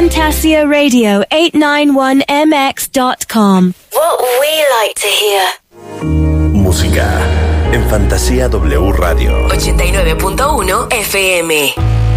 Fantasia Radio 891mx.com. What we like to hear. Música en Fantasía W Radio 89.1 FM.